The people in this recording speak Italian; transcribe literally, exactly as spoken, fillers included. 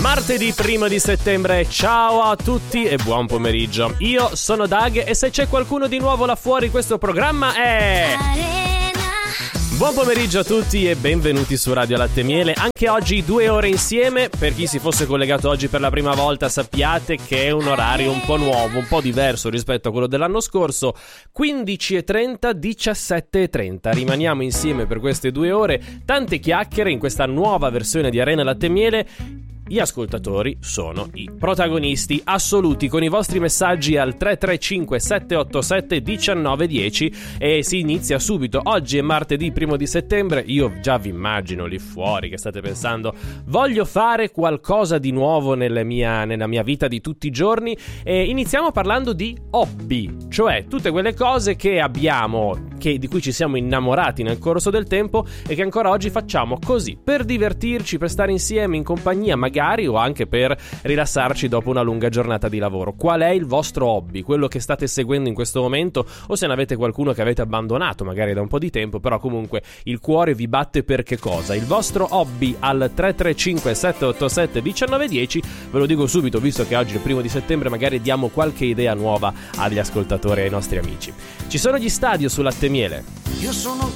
Martedì primo di settembre, ciao a tutti e buon pomeriggio. Io sono Dag e se c'è qualcuno di nuovo là fuori, questo programma è Buon pomeriggio a tutti e benvenuti su Radio Latte Miele. Anche oggi due ore insieme. Per chi si fosse collegato oggi per la prima volta, sappiate che è un orario un po' nuovo, un po' diverso rispetto a quello dell'anno scorso. quindici e trenta, diciassette e trenta. Rimaniamo insieme per queste due ore. Tante chiacchiere in questa nuova versione di Arena Latte Miele. Gli ascoltatori sono i protagonisti assoluti con i vostri messaggi al tre tre cinque sette otto sette uno nove uno zero e si inizia subito. Oggi è martedì primo di settembre, io già vi immagino lì fuori che state pensando voglio fare qualcosa di nuovo nella mia, nella mia vita di tutti i giorni e iniziamo parlando di hobby, cioè tutte quelle cose che abbiamo, che, di cui ci siamo innamorati nel corso del tempo e che ancora oggi facciamo così per divertirci, per stare insieme in compagnia magari o anche per rilassarci dopo una lunga giornata di lavoro. Qual è il vostro hobby? Quello che state seguendo in questo momento, o se ne avete qualcuno che avete abbandonato magari da un po' di tempo, però comunque il cuore vi batte per che cosa? Il vostro hobby al tre tre cinque sette otto sette uno nove uno zero. Ve lo dico subito, visto che oggi è il primo di settembre, magari diamo qualche idea nuova agli ascoltatori e ai nostri amici. Ci sono gli stadio su Latte Miele. Io sono